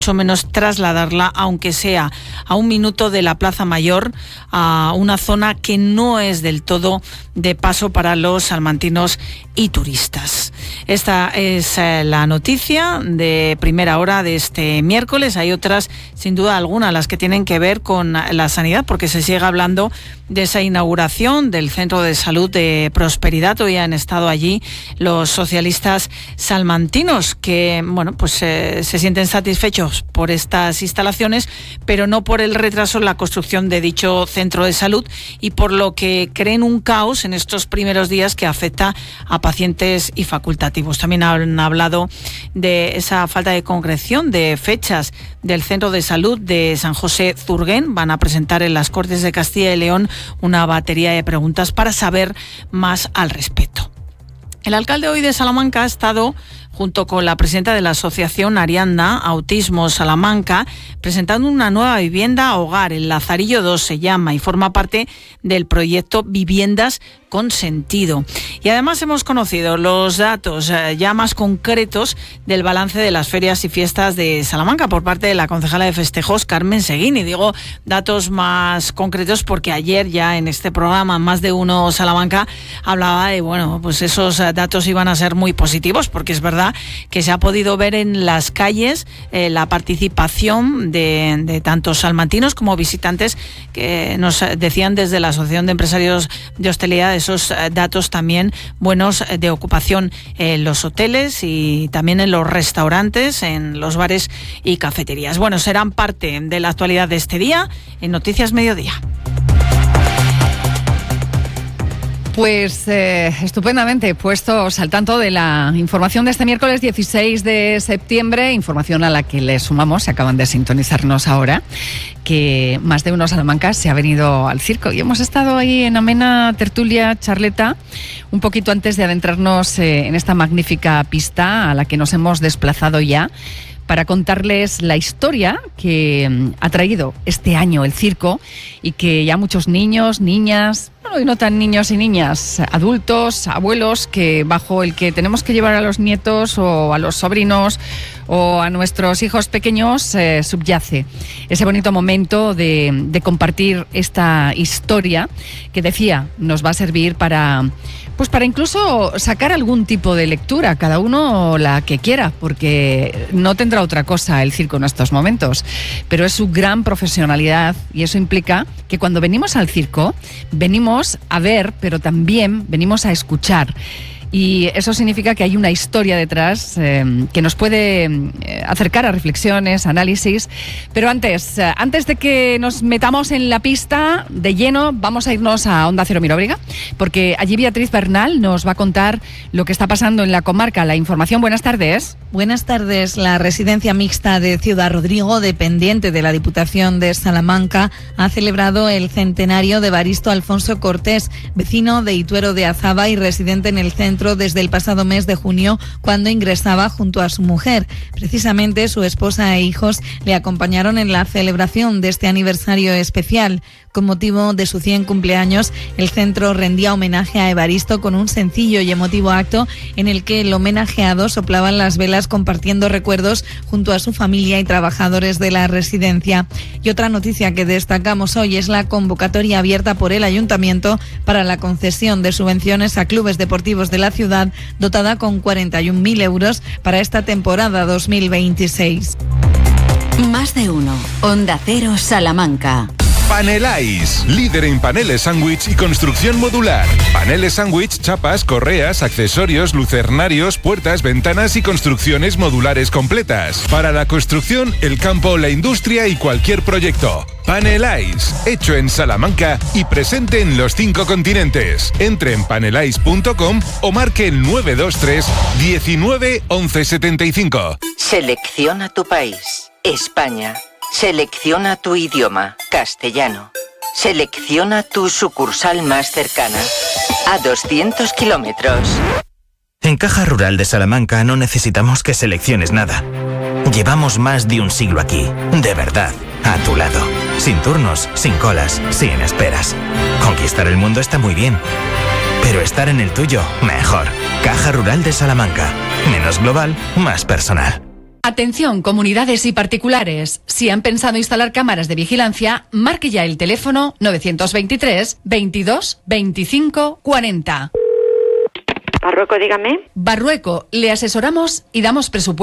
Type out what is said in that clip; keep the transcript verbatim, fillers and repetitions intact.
mucho menos trasladarla, aunque sea a un minuto de la Plaza Mayor, a una zona que no es del todo de paso para los salmantinos y turistas. Esta es eh, la noticia de primera hora de este miércoles. Hay otras, sin duda alguna, las que tienen que ver con la sanidad, porque se sigue hablando de esa inauguración del Centro de Salud de Prosperidad. Hoy han estado allí los socialistas salmantinos que, bueno, pues eh, se sienten satisfechos por estas instalaciones, pero no por el retraso en la construcción de dicho centro de salud y por lo que creen un caos en estos primeros días que afecta a pacientes y facultativos. También han hablado de esa falta de concreción de fechas del Centro de Salud de San José Zurguén. Van a presentar en las Cortes de Castilla y León una batería de preguntas para saber más al respecto. El alcalde hoy de Salamanca ha estado junto con la presidenta de la asociación Arianda Autismo Salamanca, presentando una nueva vivienda hogar. El Lazarillo dos se llama y forma parte del proyecto Viviendas con Sentido. Y además hemos conocido los datos eh, ya más concretos del balance de las ferias y fiestas de Salamanca por parte de la concejala de festejos, Carmen Seguín. Y digo datos más concretos porque ayer ya en este programa Más de Uno Salamanca hablaba de, bueno, pues esos datos iban a ser muy positivos, porque es verdad que se ha podido ver en las calles eh, la participación de, de tanto salmantinos como visitantes, que nos decían desde la Asociación de Empresarios de Hostelería esos datos también buenos de ocupación en los hoteles y también en los restaurantes, en los bares y cafeterías. Bueno, serán parte de la actualidad de este día en Noticias Mediodía. Pues eh, estupendamente puestos al tanto de la información de este miércoles dieciséis de septiembre, información a la que les sumamos, se acaban de sintonizarnos ahora, que Más de Uno Salamanca se ha venido al circo y hemos estado ahí en amena tertulia, charleta, un poquito antes de adentrarnos eh, en esta magnífica pista a la que nos hemos desplazado ya, para contarles la historia que ha traído este año el circo y que ya muchos niños, niñas, bueno, y no tan niños y niñas, adultos, abuelos, que bajo el que tenemos que llevar a los nietos o a los sobrinos o a nuestros hijos pequeños eh, subyace ese bonito momento de, de compartir esta historia que, decía, nos va a servir para... Pues para incluso sacar algún tipo de lectura, cada uno la que quiera, porque no tendrá otra cosa el circo en estos momentos, pero es su gran profesionalidad y eso implica que cuando venimos al circo, venimos a ver, pero también venimos a escuchar. Y eso significa que hay una historia detrás eh, que nos puede eh, acercar a reflexiones, análisis. Pero antes, eh, antes de que nos metamos en la pista de lleno, vamos a irnos a Onda Cero Miróbriga, porque allí Beatriz Bernal nos va a contar lo que está pasando en la comarca. La información, buenas tardes. Buenas tardes. La residencia mixta de Ciudad Rodrigo, dependiente de la Diputación de Salamanca, ha celebrado el centenario de Evaristo Alfonso Cortés, vecino de Ituero de Azaba y residente en el centro desde el pasado mes de junio, cuando ingresaba junto a su mujer. Precisamente su esposa e hijos le acompañaron en la celebración de este aniversario especial. Con motivo de su cien cumpleaños, el centro rendía homenaje a Evaristo con un sencillo y emotivo acto en el que el homenajeado soplaba las velas compartiendo recuerdos junto a su familia y trabajadores de la residencia. Y otra noticia que destacamos hoy es la convocatoria abierta por el Ayuntamiento para la concesión de subvenciones a clubes deportivos de la ciudad, dotada con cuarenta y un mil euros para esta temporada dos mil veintiséis. Más de Uno. Onda Cero Salamanca. Paneláis, líder en paneles sándwich y construcción modular. Paneles sándwich, chapas, correas, accesorios, lucernarios, puertas, ventanas y construcciones modulares completas. Para la construcción, el campo, la industria y cualquier proyecto. Paneláis, hecho en Salamanca y presente en los cinco continentes. Entre en paneláis punto com o marque el nueve dos tres diecinueve once setenta y cinco. Selecciona tu país. España. Selecciona tu idioma, castellano. Selecciona tu sucursal más cercana, a doscientos kilómetros. En Caja Rural de Salamanca no necesitamos que selecciones nada. Llevamos más de un siglo aquí, de verdad, a tu lado. Sin turnos, sin colas, sin esperas. Conquistar el mundo está muy bien, pero estar en el tuyo, mejor. Caja Rural de Salamanca. Menos global, más personal. Atención, comunidades y particulares. Si han pensado instalar cámaras de vigilancia, marque ya el teléfono novecientos veintitrés veintidós veinticinco cuarenta. Barrueco, dígame. Barrueco, le asesoramos y damos presupuesto.